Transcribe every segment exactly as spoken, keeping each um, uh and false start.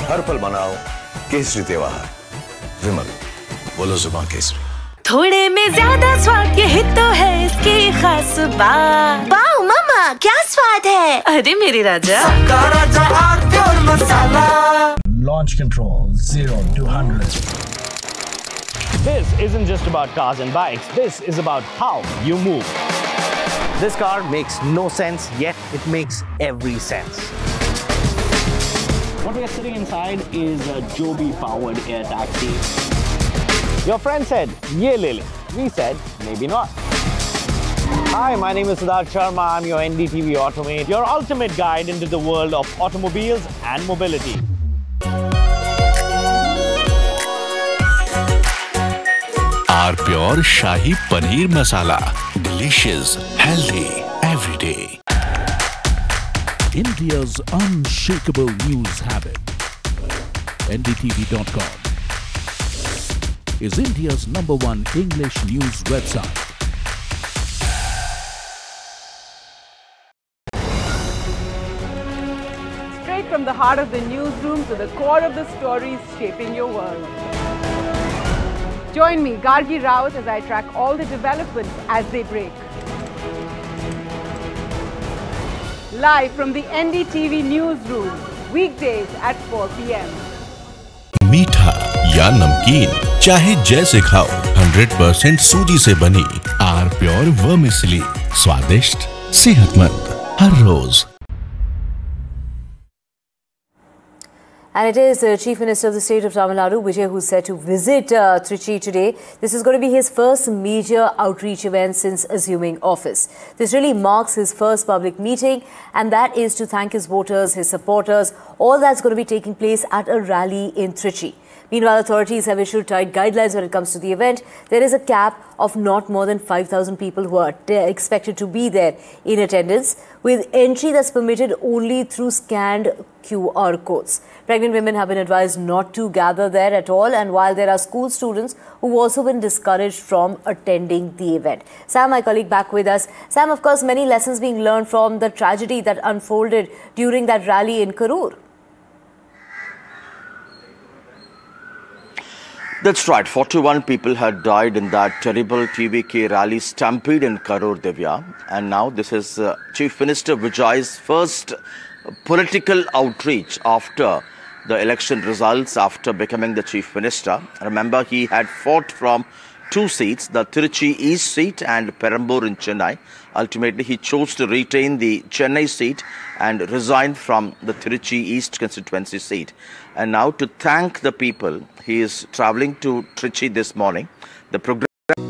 हर पल मनाओ केसरी त्योहार। विमल, बोलो जुबान केसरी। थोड़े में ज्यादा स्वाद, यही तो है इसकी खास बात। वाओ मामा, क्या स्वाद है। अरे मेरे राजा, सबका राजा और pure masala. Launch control zero to one hundred. This isn't just about cars and bikes. This is about how you move. This car makes no sense, yet it makes every sense. What we are sitting inside is a Joby-powered air taxi. Your friend said, "Ye le le." We said, "Maybe not." Hi, my name is Siddharth Sharma. I'm your N D T V Automate, your ultimate guide into the world of automobiles and mobility. R Pure Shahi Paneer Masala. Delicious, healthy, every day. India's unshakable news habit. N D T V dot com is India's number one English news website. Straight from the heart of the newsroom to the core of the stories shaping your world. Join me, Gargi Raut, as I track all the developments as they break. Live from the N D T V newsroom, weekdays at four p m मीठा या नमकीन, चाहे जैसे खाओ, one hundred percent सूजी से बनी are pure vermicelli, स्वादिष्ट, सेहतमंद, हर रोज। And it is the Chief Minister of the State of Tamil Nadu, Vijay, who's set to visit uh, Trichy today. This is going to be his first major outreach event since assuming office. This really marks his first public meeting, and that is to thank his voters, his supporters. All that's going to be taking place at a rally in Trichy. Meanwhile, authorities have issued tight guidelines when it comes to the event. There is a cap of not more than five thousand people who are expected to be there in attendance, with entry that's permitted only through scanned Q R codes. Pregnant women have been advised not to gather there at all, and while there are school students who've also been discouraged from attending the event. Sam, my colleague, back with us. Sam, of course, many lessons being learned from the tragedy that unfolded during that rally in Karur. That's right. forty-one people had died in that terrible T V K rally stampede in Karur, Divya. And now this is uh, Chief Minister Vijay's first political outreach after the election results, after becoming the Chief Minister. Remember, he had fought from two seats, the Trichy East seat and Perambur in Chennai. Ultimately, he chose to retain the Chennai seat and resign from the Trichy East constituency seat. And now, to thank the people, he is travelling to Trichy this morning. The program.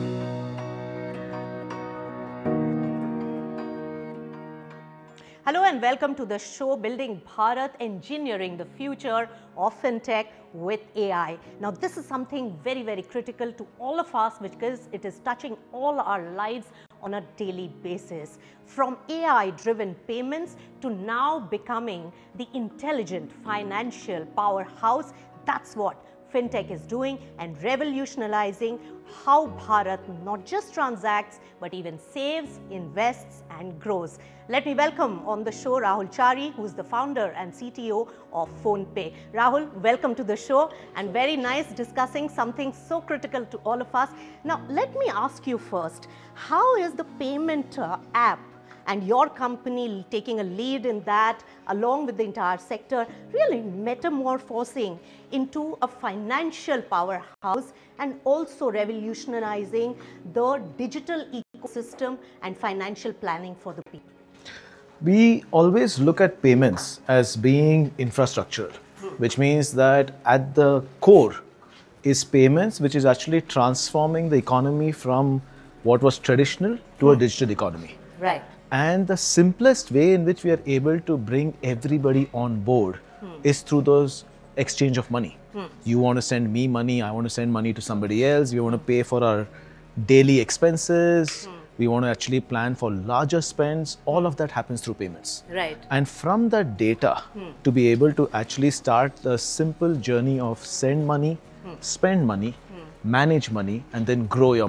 Hello and welcome to the show, Building Bharat, Engineering the Future of FinTech with A I. Now, this is something very, very critical to all of us because it is touching all our lives on a daily basis. From A I-driven payments to now becoming the intelligent financial powerhouse, that's what FinTech is doing, and revolutionizing how Bharat not just transacts but even saves, invests and grows. Let me welcome on the show Rahul Chari, who is the founder and C T O of PhonePe. Rahul, welcome to the show, and very nice discussing something so critical to all of us. Now, let me ask you first, how is the payment uh, app and your company taking a lead in that, along with the entire sector, really metamorphosing into a financial powerhouse and also revolutionizing the digital ecosystem and financial planning for the people? We always look at payments as being infrastructure, which means that at the core is payments, which is actually transforming the economy from what was traditional to a digital economy. Right. And the simplest way in which we are able to bring everybody on board hmm. is through those exchange of money. Hmm. You want to send me money, I want to send money to somebody else, we want to pay for our daily expenses, hmm. we want to actually plan for larger spends, all of that happens through payments. Right. And from that data, hmm. to be able to actually start the simple journey of send money, hmm. spend money, hmm. manage money, and then grow your money.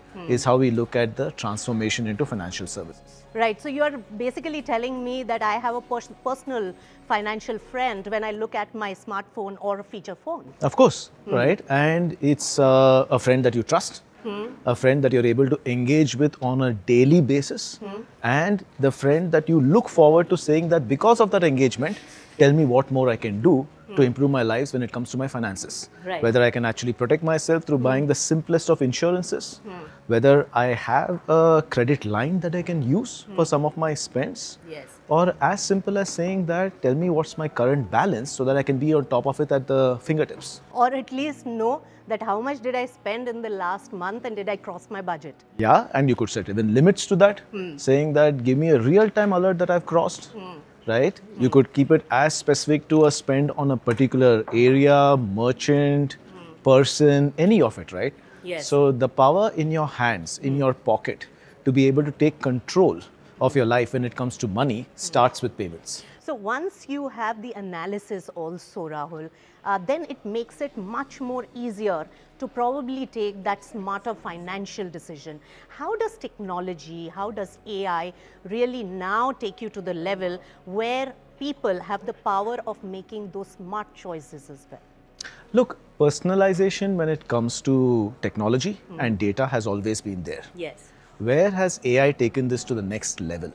Hmm. is how we look at the transformation into financial services. Right. So you're basically telling me that I have a pers personal financial friend when I look at my smartphone or a feature phone. Of course, Hmm. right? And it's uh, a friend that you trust, Hmm. a friend that you're able to engage with on a daily basis, Hmm. and the friend that you look forward to saying that because of that engagement, tell me what more I can do to improve my lives when it comes to my finances. Right. Whether I can actually protect myself through buying the simplest of insurances, Hmm. whether I have a credit line that I can use for some of my spends, Yes. or as simple as saying that, tell me what's my current balance so that I can be on top of it at the fingertips. Or at least know that how much did I spend in the last month and did I cross my budget? Yeah, and you could set even limits to that, Hmm. saying that give me a real-time alert that I've crossed, Hmm. right? You could keep it as specific to a spend on a particular area, merchant, person, any of it, right? Yes. So the power in your hands, in your pocket, to be able to take control of your life when it comes to money starts with payments. So once you have the analysis also, Rahul, uh, then it makes it much more easier to probably take that smarter financial decision. How does technology, how does A I really now take you to the level where people have the power of making those smart choices as well? Look, personalization when it comes to technology Hmm. and data has always been there. Yes. Where has A I taken this to the next level?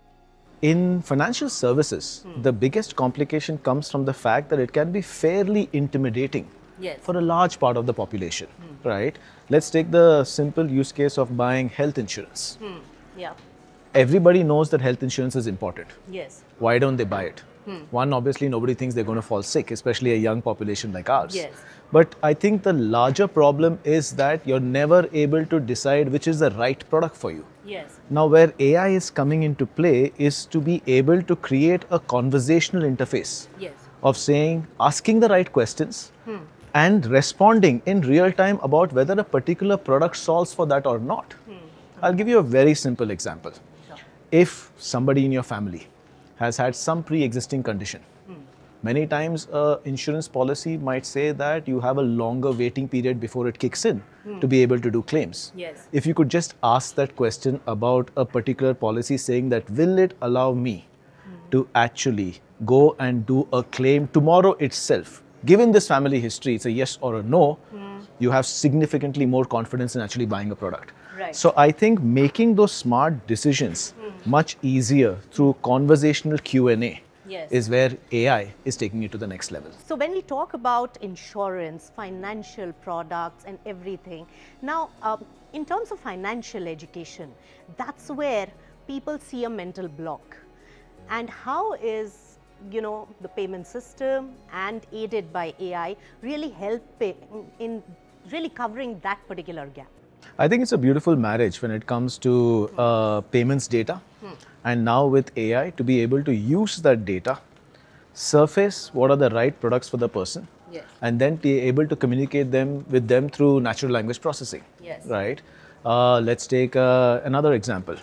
In financial services, Hmm. the biggest complication comes from the fact that it can be fairly intimidating Yes. for a large part of the population, right? Let's take the simple use case of buying health insurance. Hmm. Yeah. Everybody knows that health insurance is important. Yes. Why don't they buy it? Hmm. One, obviously, nobody thinks they're going to fall sick, especially a young population like ours. Yes. But I think the larger problem is that you're never able to decide which is the right product for you. Yes. Now, where A I is coming into play is to be able to create a conversational interface Yes. of saying, asking the right questions Hmm. and responding in real time about whether a particular product solves for that or not. I'll give you a very simple example. If somebody in your family has had some pre-existing condition, many times an insurance policy might say that you have a longer waiting period before it kicks in Hmm. to be able to do claims. Yes. If you could just ask that question about a particular policy saying that, will it allow me to actually go and do a claim tomorrow itself? Given this family history, it's a yes or a no, you have significantly more confidence in actually buying a product. Right. So I think making those smart decisions much easier through conversational Q and A Yes. is where A I is taking it to the next level. So when we talk about insurance, financial products and everything, now um, in terms of financial education, that's where people see a mental block. And how is, you know, the payment system and aided by A I really helping in really covering that particular gap? I think it's a beautiful marriage when it comes to uh, payments data. Hmm. And now with A I to be able to use that data, surface what are the right products for the person, Yes. and then be able to communicate them with them through natural language processing. Yes. Right? Uh, let's take uh, another example.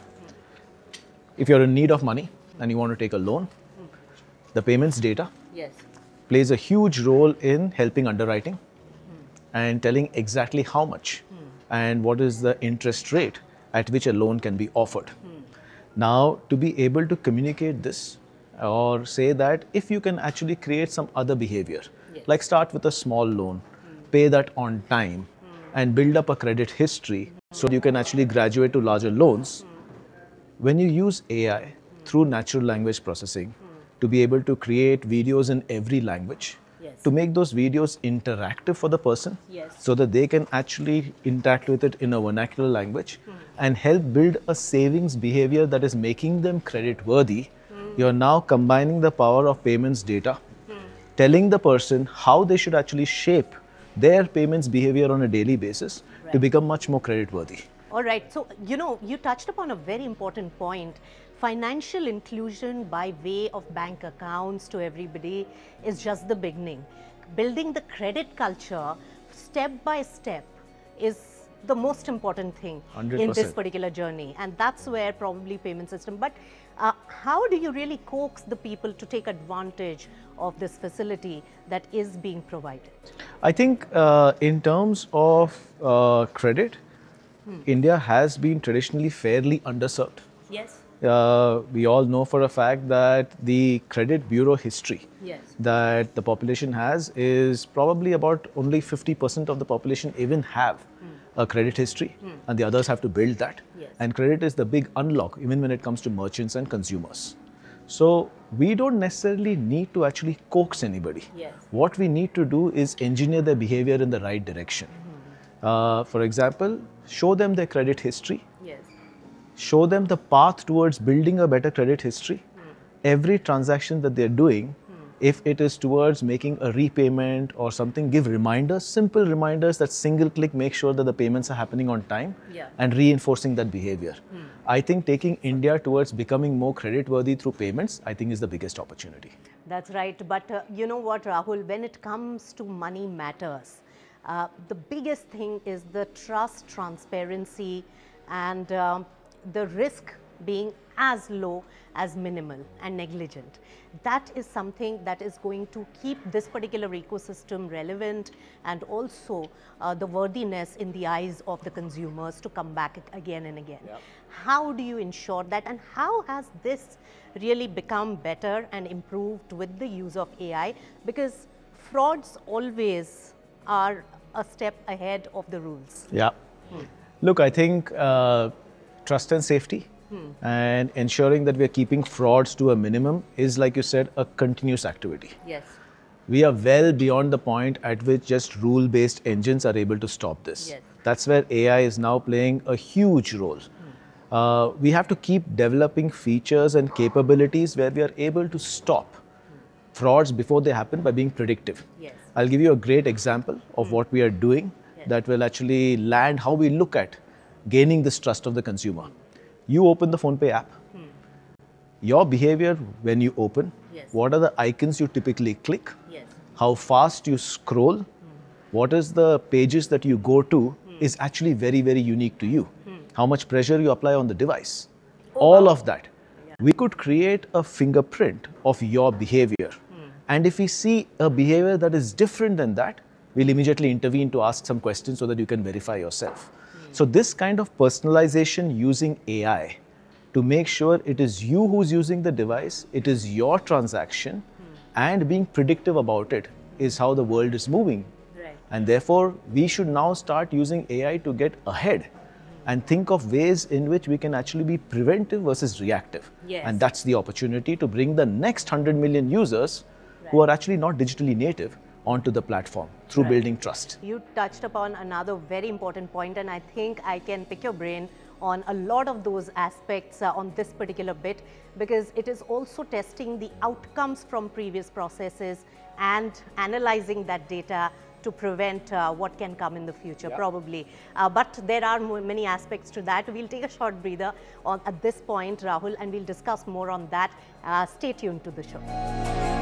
If you're in need of money and you want to take a loan, the payments data Yes. plays a huge role in helping underwriting and telling exactly how much and what is the interest rate at which a loan can be offered. Now, to be able to communicate this or say that if you can actually create some other behavior, like start with a small loan, pay that on time, and build up a credit history so you can actually graduate to larger loans. When you use A I through natural language processing to be able to create videos in every language, Yes. to make those videos interactive for the person, Yes. so that they can actually interact with it in a vernacular language and help build a savings behavior that is making them credit worthy, you're now combining the power of payments data, telling the person how they should actually shape their payments behavior on a daily basis to Right. become much more credit worthy. All right. So, you know, you touched upon a very important point. Financial inclusion by way of bank accounts to everybody is just the beginning. Building the credit culture step by step is the most important thing one hundred in this percent. particular journey. And that's where probably payment system. But uh, how do you really coax the people to take advantage of this facility that is being provided? I think uh, in terms of uh, credit, Hmm. India has been traditionally fairly underserved. Yes. Uh, we all know for a fact that the credit bureau history yes. that the population has is probably about only fifty percent of the population even have mm. a credit history mm. and the others have to build that. Yes. And credit is the big unlock even when it comes to merchants and consumers. So we don't necessarily need to actually coax anybody. Yes. What we need to do is engineer their behavior in the right direction. Mm-hmm. uh, for example, show them their credit history. Yes. Show them the path towards building a better credit history. Mm. Every transaction that they're doing, mm. if it is towards making a repayment or something, give reminders, simple reminders that single click make sure that the payments are happening on time yeah. and reinforcing that behavior. Mm. I think taking India towards becoming more credit worthy through payments, I think is the biggest opportunity. That's right. But uh, you know what, Rahul, when it comes to money matters, uh, the biggest thing is the trust, transparency, and um, the risk being as low as minimal and negligent. That is something that is going to keep this particular ecosystem relevant and also uh, the worthiness in the eyes of the consumers to come back again and again. Yep. How do you ensure that, and how has this really become better and improved with the use of A I? Because frauds always are a step ahead of the rules. Yeah. Hmm. Look, I think uh, trust and safety hmm. and ensuring that we are keeping frauds to a minimum is, like you said, a continuous activity. Yes. We are well beyond the point at which just rule-based engines are able to stop this. Yes. That's where A I is now playing a huge role. Hmm. Uh, we have to keep developing features and capabilities where we are able to stop hmm. frauds before they happen by being predictive. Yes. I'll give you a great example of hmm. what we are doing yes. that will actually land how we look at gaining this trust of the consumer. You open the PhonePe app. Hmm. Your behavior when you open, yes. what are the icons you typically click, yes. how fast you scroll, hmm. what is the pages that you go to hmm. is actually very, very unique to you. Hmm. How much pressure you apply on the device. Oh, All wow. of that. Yeah. We could create a fingerprint of your behavior. Hmm. And if we see a behavior that is different than that, we'll immediately intervene to ask some questions so that you can verify yourself. So this kind of personalization using A I to make sure it is you who's using the device, it is your transaction, hmm. and being predictive about it is how the world is moving. Right. And therefore, we should now start using A I to get ahead hmm. and think of ways in which we can actually be preventive versus reactive. Yes. And that's the opportunity to bring the next one hundred million users right. who are actually not digitally native onto the platform through right. building trust. You touched upon another very important point, and I think I can pick your brain on a lot of those aspects uh, on this particular bit, because it is also testing the outcomes from previous processes and analyzing that data to prevent uh, what can come in the future, yep. probably. Uh, but there are many aspects to that. We'll take a short breather on, at this point, Rahul, and we'll discuss more on that. Uh, stay tuned to the show.